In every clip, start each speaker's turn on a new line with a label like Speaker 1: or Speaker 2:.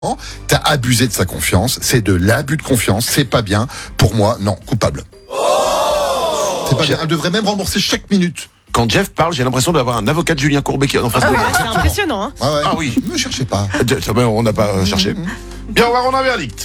Speaker 1: T'as abusé de sa confiance, c'est de l'abus de confiance, c'est pas bien. Pour moi, non, coupable. C'est pas bien. Elle devrait même rembourser chaque minute.
Speaker 2: Quand Jeff parle, j'ai l'impression d'avoir un avocat de Julien Courbet qui est en face de moi.
Speaker 3: C'est impressionnant, hein.
Speaker 1: Ah, ouais.
Speaker 2: Ah oui.
Speaker 1: Ne cherchez pas.
Speaker 2: On n'a pas cherché. Bien, on va rendre un verdict.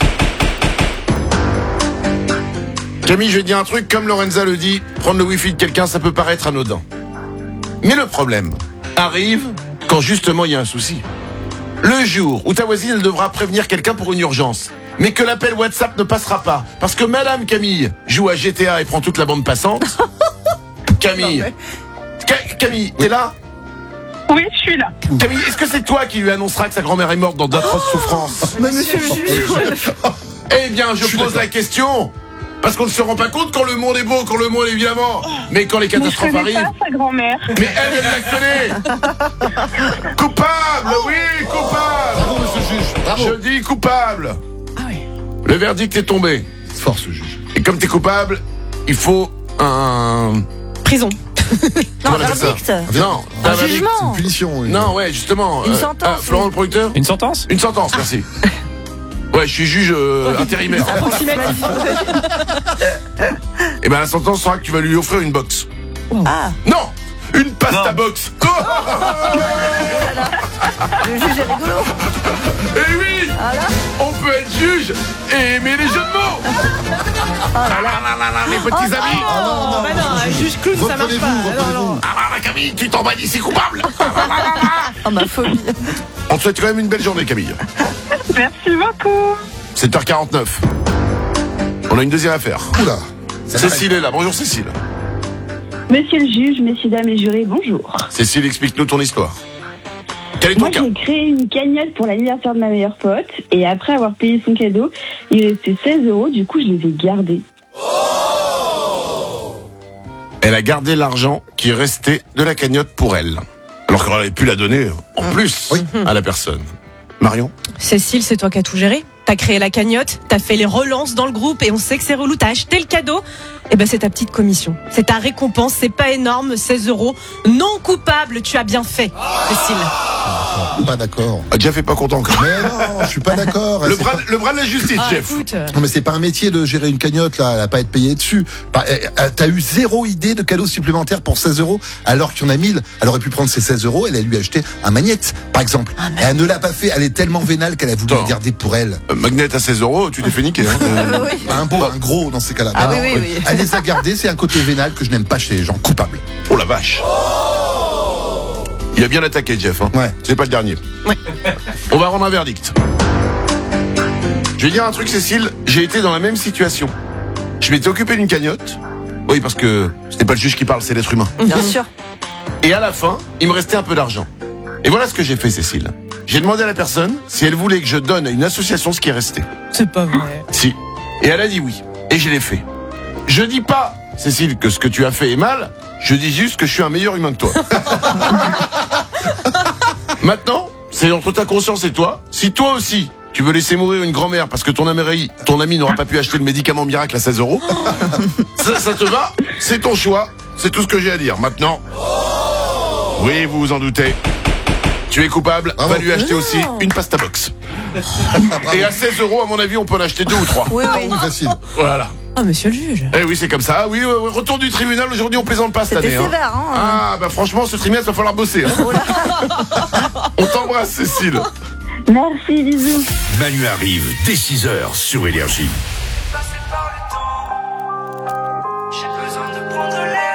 Speaker 2: Camille, je vais te dire un truc, comme Lorenza le dit, prendre le wifi de quelqu'un, ça peut paraître anodin. Mais le problème arrive quand justement il y a un souci. Le jour où ta voisine elle devra prévenir quelqu'un pour une urgence, mais que l'appel WhatsApp ne passera pas, parce que Madame Camille joue à GTA et prend toute la bande passante. Camille, Camille, t'es là?
Speaker 4: Oui, je suis là.
Speaker 2: Camille, est-ce que c'est toi qui lui annoncera que sa grand-mère est morte dans d'atroces souffrances?
Speaker 3: Mais monsieur le juge.
Speaker 2: Eh bien, je pose la question. Parce qu'on ne se rend pas compte quand le monde est beau, quand le monde évidemment. Mais quand les
Speaker 4: Mais je
Speaker 2: catastrophes
Speaker 4: connais
Speaker 2: arrivent.
Speaker 4: pas sa grand-mère.
Speaker 2: Mais elle la connaît. Coupable, oui, coupable.
Speaker 1: Bravo, monsieur le juge. Bravo.
Speaker 2: Je dis coupable.
Speaker 3: Ah oui.
Speaker 2: Le verdict est tombé.
Speaker 1: Force, juge.
Speaker 2: Et comme t'es coupable, il faut un...
Speaker 3: Prison.
Speaker 2: Comment on appelle ça?
Speaker 5: verdict.
Speaker 2: Non,
Speaker 5: Un
Speaker 2: verdict.
Speaker 5: jugement.
Speaker 1: C'est une punition. oui.
Speaker 2: Non, ouais, justement.
Speaker 5: Une sentence,
Speaker 2: Florent
Speaker 5: oui.
Speaker 2: le producteur?
Speaker 6: Une sentence?
Speaker 2: Une sentence, merci. Ouais, je suis juge intérimaire.
Speaker 3: Approximatif.
Speaker 2: Et ben la sentence sera que tu vas lui offrir une box.
Speaker 5: Ah,
Speaker 2: Non, une pasta box. Oh
Speaker 5: le juge est rigolo.
Speaker 2: Et oui, on peut être juge et aimer les jeux de mots. Ah là là, mes petits amis.
Speaker 3: Oh, bah non, un juge clown, ça marche pas.
Speaker 1: Reprenez-vous,
Speaker 3: Non, non.
Speaker 2: Ah Camille, tu t'en vas d'ici coupable.
Speaker 5: Oh, ma phobie.
Speaker 2: On te souhaite quand même une belle journée, Camille.
Speaker 4: Merci beaucoup.
Speaker 2: 7h49. On a une deuxième affaire.
Speaker 1: Oula. Ça
Speaker 2: Cécile est là. Bonjour Cécile.
Speaker 4: Monsieur le juge, messieurs, dames et jurés, bonjour.
Speaker 2: Cécile, explique-nous ton histoire. Quel est ton
Speaker 4: Moi,
Speaker 2: cas?
Speaker 4: j'ai créé une cagnotte pour l'anniversaire de ma meilleure pote et après avoir payé son cadeau, il restait 16 €, du coup, je les ai gardés.
Speaker 2: Elle a gardé l'argent qui restait de la cagnotte pour elle. Alors qu'elle aurait pu la donner en plus à la personne. Marion?
Speaker 3: Cécile, c'est toi qui as tout géré. T'as créé la cagnotte, t'as fait les relances dans le groupe et on sait que c'est relou. T'as acheté le cadeau. Eh ben, c'est ta petite commission. C'est ta récompense. C'est pas énorme, 16 €. Non coupable, tu as bien fait, Cécile.
Speaker 1: Je suis pas d'accord.
Speaker 2: Ah, Jeff est pas content quand même.
Speaker 1: Mais non, je suis pas d'accord.
Speaker 2: Le
Speaker 1: C'est
Speaker 2: bras de la justice,
Speaker 3: Ah,
Speaker 2: Jeff.
Speaker 3: écoute.
Speaker 1: Non mais c'est pas un métier de gérer une cagnotte là, elle a pas à être payée dessus. T'as eu zéro idée de cadeau supplémentaire pour 16 € alors qu'il y en a 1000. Elle aurait pu prendre ces 16 € et elle lui acheter un magnète par exemple. Et elle ne l'a pas fait, elle est tellement vénale qu'elle a voulu
Speaker 2: Attends.
Speaker 1: le garder pour elle.
Speaker 2: Magnet à 16 €, tu t'es fait niquer. Hein.
Speaker 1: Un beau, un gros dans ces cas-là.
Speaker 5: Ah
Speaker 1: Non,
Speaker 5: oui, oui, oui.
Speaker 1: Elle les a gardés, c'est un côté vénal que je n'aime pas chez les gens coupables.
Speaker 2: Oh la vache. Il a bien attaqué, Jeff. Hein.
Speaker 1: Ouais.
Speaker 2: C'est pas le dernier.
Speaker 3: Ouais.
Speaker 2: On va rendre un verdict. Je vais dire un truc, Cécile. J'ai été dans la même situation. Je m'étais occupé d'une cagnotte. Oui, parce que c'était pas le juge qui parle, c'est l'être humain.
Speaker 5: Bien sûr.
Speaker 2: Et à la fin, il me restait un peu d'argent. Et voilà ce que j'ai fait, Cécile. J'ai demandé à la personne si elle voulait que je donne à une association ce qui est resté.
Speaker 3: C'est pas vrai.
Speaker 2: Si. Et elle a dit oui. Et je l'ai fait. Je dis pas, Cécile, que ce que tu as fait est mal. Je dis juste que je suis un meilleur humain que toi. Maintenant, c'est entre ta conscience et toi. Si toi aussi, tu veux laisser mourir une grand-mère parce que ton ami n'aura pas pu acheter le médicament miracle à 16 €, ça te va? C'est ton choix. C'est tout ce que j'ai à dire. Maintenant, oui, vous vous en doutez. Tu es coupable,
Speaker 1: Bravo.
Speaker 2: va lui acheter aussi une pasta box. Et à 16 €, à mon avis, on peut en acheter 2 ou 3.
Speaker 5: Oui, oui.
Speaker 1: Plus facile.
Speaker 2: Voilà.
Speaker 3: Oh, monsieur le juge.
Speaker 2: Eh oui, c'est comme ça. Oui, retour du tribunal. Aujourd'hui, on plaisante pas cette
Speaker 5: C'était
Speaker 2: année.
Speaker 5: sévère, hein.
Speaker 2: Ah, bah franchement, ce trimestre, va falloir bosser. Hein. On t'embrasse, Cécile.
Speaker 4: Merci, bisous.
Speaker 7: Manu arrive dès 6h sur Énergie.
Speaker 8: Passé par le temps.